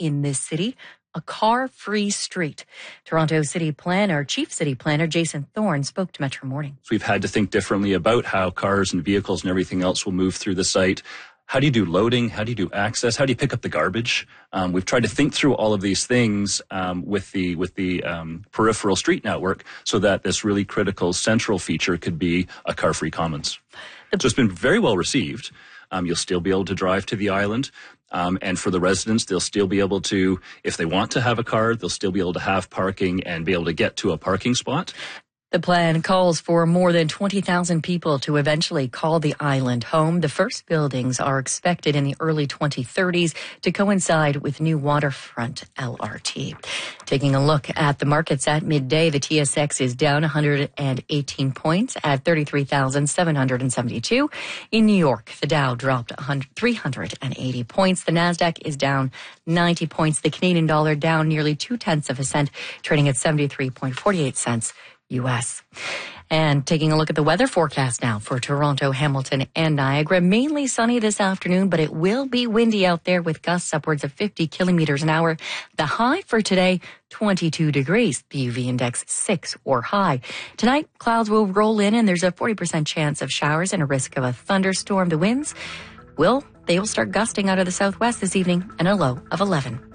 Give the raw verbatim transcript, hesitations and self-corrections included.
in this city, a car-free street. Toronto City Planner, Chief City Planner Jason Thorne spoke to Metro Morning. So we've had to think differently about how cars and vehicles and everything else will move through the site. How do you do loading? How do you do access? How do you pick up the garbage? Um, we've tried to think through all of these things um, with the with the um, peripheral street network so that this really critical central feature could be a car-free commons. So it's been very well received. Um, you'll still be able to drive to the island. Um, and for the residents, they'll still be able to, if they want to have a car, they'll still be able to have parking and be able to get to a parking spot. The plan calls for more than twenty thousand people to eventually call the island home. The first buildings are expected in the early twenty thirties to coincide with new waterfront L R T. Taking a look at the markets at midday, the T S X is down one hundred eighteen points at thirty-three thousand seven hundred seventy-two. In New York, the Dow dropped three hundred eighty points. The Nasdaq is down ninety points. The Canadian dollar down nearly two tenths of a cent, trading at seventy-three point four eight cents U S. And taking a look at the weather forecast now for Toronto, Hamilton, and Niagara. Mainly sunny this afternoon, but it will be windy out there with gusts upwards of fifty kilometers an hour. The high for today, twenty-two degrees. The U V index six or high. Tonight, clouds will roll in and there's a forty percent chance of showers and a risk of a thunderstorm. The winds will, they will start gusting out of the southwest this evening and a low of eleven.